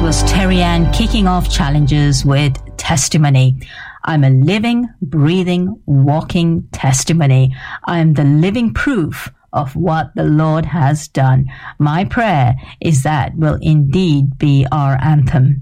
was Terry Ann kicking off Challenges with Testimony. I'm a living, breathing, walking testimony. I am the living proof of what the Lord has done. My prayer is that will indeed be our anthem.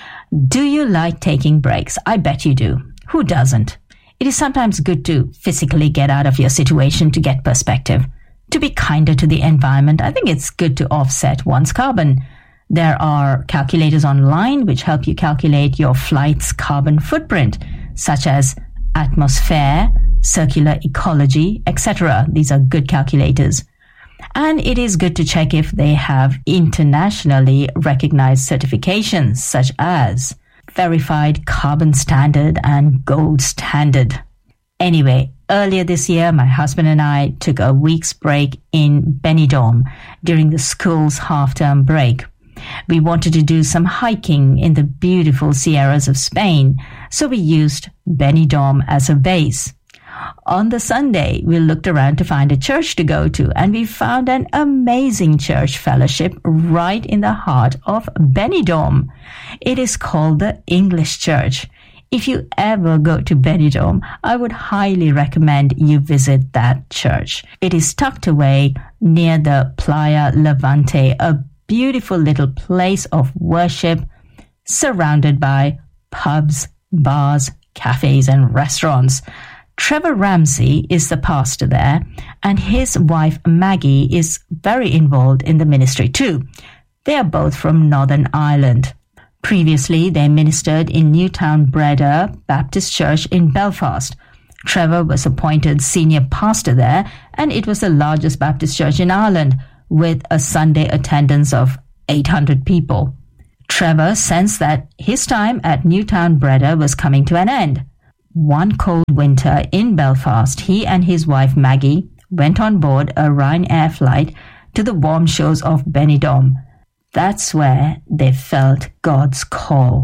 Do you like taking breaks? I bet you do. Who doesn't? It is sometimes good to physically get out of your situation to get perspective. To be kinder to the environment, I think it's good to offset one's carbon. There are calculators online which help you calculate your flight's carbon footprint, such as atmosphere, circular ecology, etc. These are good calculators. And it is good to check if they have internationally recognized certifications, such as Verified Carbon Standard and Gold Standard. Anyway, earlier this year, my husband and I took a week's break in Benidorm during the school's half-term break. We wanted to do some hiking in the beautiful Sierras of Spain, so we used Benidorm as a base. On the Sunday, we looked around to find a church to go to, and we found an amazing church fellowship right in the heart of Benidorm. It is called the English Church. If you ever go to Benidorm, I would highly recommend you visit that church. It is tucked away near the Playa Levante, a beautiful little place of worship surrounded by pubs, bars, cafes, and restaurants. Trevor Ramsey is the pastor there, and his wife Maggie is very involved in the ministry too. They are both from Northern Ireland. Previously, they ministered in Newtown Breda Baptist Church in Belfast. Trevor was appointed senior pastor there, and it was the largest Baptist church in Ireland, with a Sunday attendance of 800 people. Trevor sensed that his time at Newtown Breda was coming to an end. One cold winter in Belfast, he and his wife Maggie went on board a Ryanair flight to the warm shores of Benidorm. That's where they felt God's call.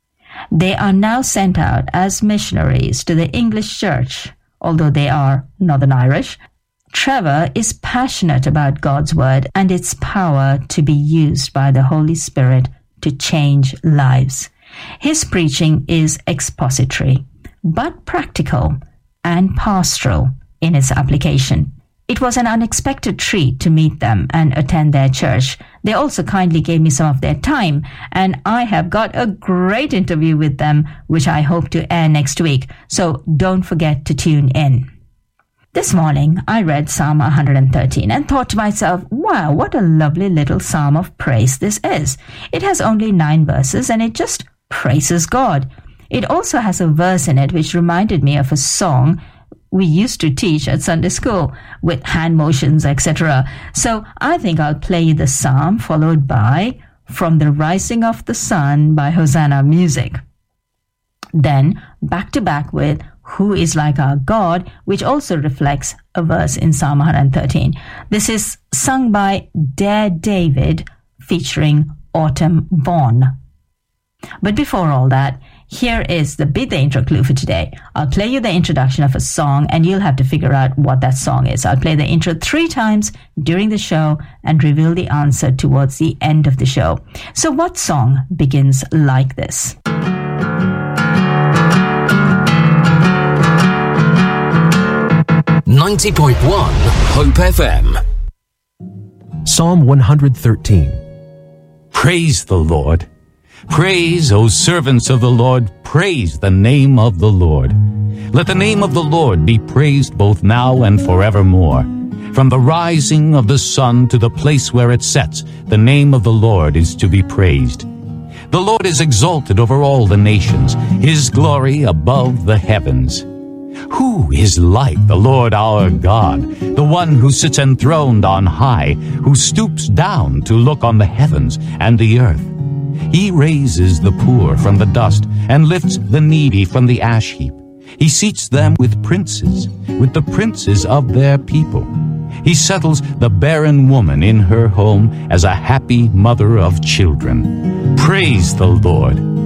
They are now sent out as missionaries to the English church, although they are Northern Irish. Trevor is passionate about God's word and its power to be used by the Holy Spirit to change lives. His preaching is expository, but practical and pastoral in its application. It was an unexpected treat to meet them and attend their church. They also kindly gave me some of their time, and I have got a great interview with them, which I hope to air next week, so don't forget to tune in. This morning, I read Psalm 113 and thought to myself, wow, what a lovely little psalm of praise this is. It has only 9 verses and it just praises God. It also has a verse in it which reminded me of a song we used to teach at Sunday school with hand motions, etc. So I think I'll play the psalm followed by From the Rising of the Sun by Hosanna Music. Then back to back with Who is Like Our God, which also reflects a verse in Psalm 113. This is sung by Dare David featuring Autumn Vaughn. But before all that, here is the intro clue for today. I'll play you the introduction of a song and you'll have to figure out what that song is. I'll play the intro 3 times during the show and reveal the answer towards the end of the show. So what song begins like this? 90.1 Hope FM. Psalm 113. Praise the Lord. Praise, O servants of the Lord, praise the name of the Lord. Let the name of the Lord be praised both now and forevermore. From the rising of the sun to the place where it sets, the name of the Lord is to be praised. The Lord is exalted over all the nations, his glory above the heavens. Who is like the Lord our God, the one who sits enthroned on high, who stoops down to look on the heavens and the earth? He raises the poor from the dust and lifts the needy from the ash heap. He seats them with the princes of their people. He settles the barren woman in her home as a happy mother of children. Praise the Lord.